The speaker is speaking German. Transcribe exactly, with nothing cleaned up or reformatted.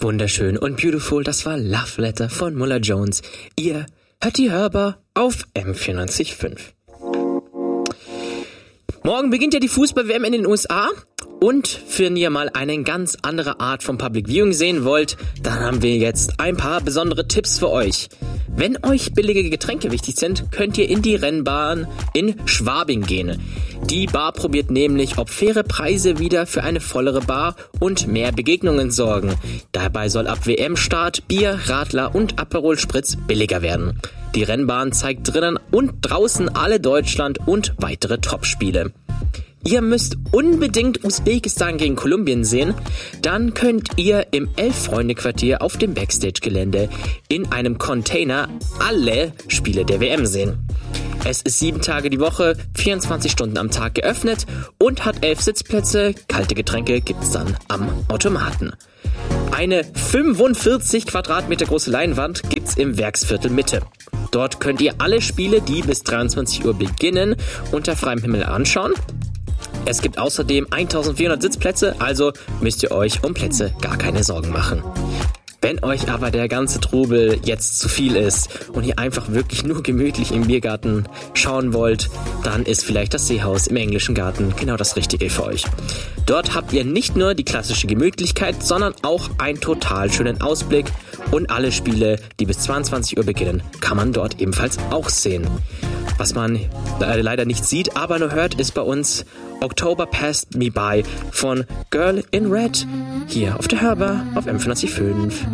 Wunderschön und beautiful, das war Love Letter von Muller Jones. Ihr hört die Hörbar auf M vierundneunzig Komma fünf. Morgen beginnt ja die Fußball-W M in den U S A. Und wenn ihr mal eine ganz andere Art von Public Viewing sehen wollt, dann haben wir jetzt ein paar besondere Tipps für euch. Wenn euch billige Getränke wichtig sind, könnt ihr in die Rennbahn in Schwabing gehen. Die Bar probiert nämlich, ob faire Preise wieder für eine vollere Bar und mehr Begegnungen sorgen. Dabei soll ab W M-Start Bier, Radler und Aperol Spritz billiger werden. Die Rennbahn zeigt drinnen und draußen alle Deutschland- und weitere Topspiele. Ihr müsst unbedingt Usbekistan gegen Kolumbien sehen, dann könnt ihr im Elf-Freunde-Quartier auf dem Backstage-Gelände in einem Container alle Spiele der W M sehen. Es ist sieben Tage die Woche, vierundzwanzig Stunden am Tag geöffnet und hat elf Sitzplätze. Kalte Getränke gibt's dann am Automaten. Eine fünfundvierzig Quadratmeter große Leinwand gibt's im Werksviertel Mitte. Dort könnt ihr alle Spiele, die bis dreiundzwanzig Uhr beginnen, unter freiem Himmel anschauen. Es gibt außerdem eintausendvierhundert Sitzplätze, also müsst ihr euch um Plätze gar keine Sorgen machen. Wenn euch aber der ganze Trubel jetzt zu viel ist und ihr einfach wirklich nur gemütlich im Biergarten schauen wollt, dann ist vielleicht das Seehaus im Englischen Garten genau das Richtige für euch. Dort habt ihr nicht nur die klassische Gemütlichkeit, sondern auch einen total schönen Ausblick und alle Spiele, die bis zweiundzwanzig Uhr beginnen, kann man dort ebenfalls auch sehen. Was man leider nicht sieht, aber nur hört, ist bei uns October Passed Me By von Girl in Red hier auf der Hörbar auf M vierundneunzig Komma fünf.